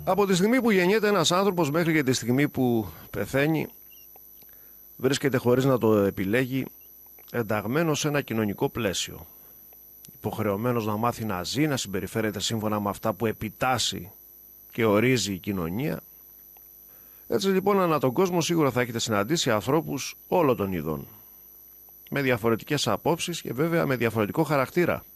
Από τη στιγμή που γεννιέται ένας άνθρωπος μέχρι και τη στιγμή που πεθαίνει, βρίσκεται χωρίς να το επιλέγει ενταγμένος σε ένα κοινωνικό πλαίσιο. Υποχρεωμένος να μάθει να ζει, να συμπεριφέρεται σύμφωνα με αυτά που επιτάσσει και ορίζει η κοινωνία. Έτσι λοιπόν ανά τον κόσμο σίγουρα θα έχετε συναντήσει ανθρώπους όλων των ειδών, με διαφορετικές απόψεις και βέβαια με διαφορετικό χαρακτήρα.